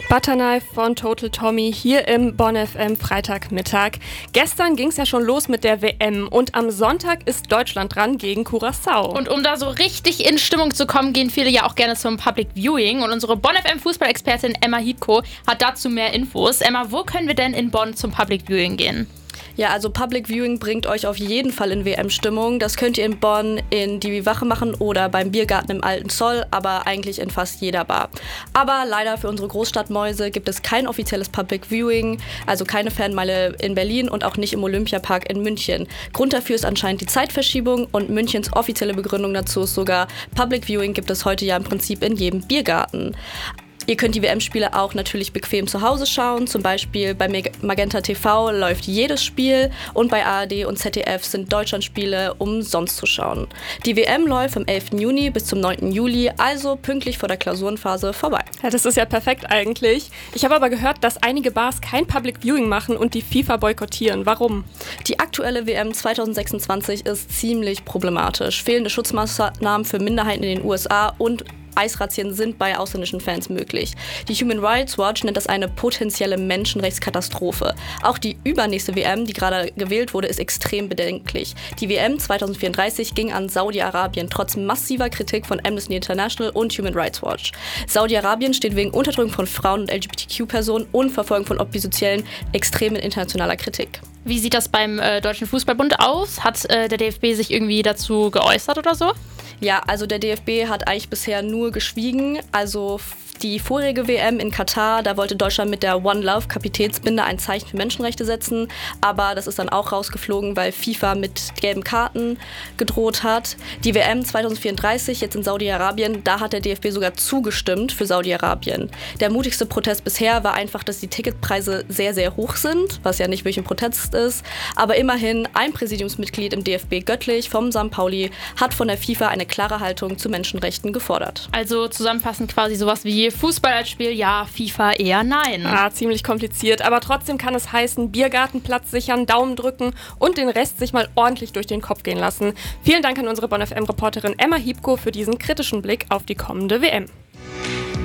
Butterknife von Total Tommy hier im Bonn FM Freitagmittag. Gestern ging es ja schon los mit der WM und am Sonntag ist Deutschland dran gegen Curaçao. Und um da so richtig in Stimmung zu kommen, gehen viele ja auch gerne zum Public Viewing. Und unsere Bonn FM Fußballexpertin Emma Hiebko hat dazu mehr Infos. Emma, wo können wir denn in Bonn zum Public Viewing gehen? Ja, also Public Viewing bringt euch auf jeden Fall in WM-Stimmung. Das könnt ihr in Bonn in die Wache machen oder beim Biergarten im Alten Zoll, aber eigentlich in fast jeder Bar. Aber leider für unsere Großstadtmäuse gibt es kein offizielles Public Viewing, also keine Fanmeile in Berlin und auch nicht im Olympiapark in München. Grund dafür ist anscheinend die Zeitverschiebung und Münchens offizielle Begründung dazu ist sogar, Public Viewing gibt es heute ja im Prinzip in jedem Biergarten. Ihr könnt die WM-Spiele auch natürlich bequem zu Hause schauen. Zum Beispiel bei Magenta TV läuft jedes Spiel und bei ARD und ZDF sind Deutschlandspiele umsonst zu schauen. Die WM läuft vom 11. Juni bis zum 9. Juli, also pünktlich vor der Klausurenphase vorbei. Ja, das ist ja perfekt eigentlich. Ich habe aber gehört, dass einige Bars kein Public Viewing machen und die FIFA boykottieren. Warum? Die aktuelle WM 2026 ist ziemlich problematisch. Fehlende Schutzmaßnahmen für Minderheiten in den USA und Eisrazzien sind bei ausländischen Fans möglich. Die Human Rights Watch nennt das eine potenzielle Menschenrechtskatastrophe. Auch die übernächste WM, die gerade gewählt wurde, ist extrem bedenklich. Die WM 2034 ging an Saudi-Arabien, trotz massiver Kritik von Amnesty International und Human Rights Watch. Saudi-Arabien steht wegen Unterdrückung von Frauen und LGBTQ-Personen und Verfolgung von Oppositionellen extrem in internationaler Kritik. Wie sieht das beim Deutschen Fußballbund aus? Hat der DFB sich irgendwie dazu geäußert oder so? Ja, also der DFB hat eigentlich bisher nur geschwiegen. Also die vorherige WM in Katar, da wollte Deutschland mit der One Love Kapitänsbinde ein Zeichen für Menschenrechte setzen, aber das ist dann auch rausgeflogen, weil FIFA mit gelben Karten gedroht hat. Die WM 2034, jetzt in Saudi-Arabien, da hat der DFB sogar zugestimmt für Saudi-Arabien. Der mutigste Protest bisher war einfach, dass die Ticketpreise sehr, sehr hoch sind, was ja nicht wirklich ein Protest ist, aber immerhin ein Präsidiumsmitglied im DFB Göttlich vom St. Pauli hat von der FIFA eine klare Haltung zu Menschenrechten gefordert. Also zusammenfassend quasi sowas wie Fußball als Spiel, ja, FIFA eher nein. Ah, ziemlich kompliziert, aber trotzdem kann es heißen, Biergartenplatz sichern, Daumen drücken und den Rest sich mal ordentlich durch den Kopf gehen lassen. Vielen Dank an unsere Bonn FM-Reporterin Emma Hiebko für diesen kritischen Blick auf die kommende WM.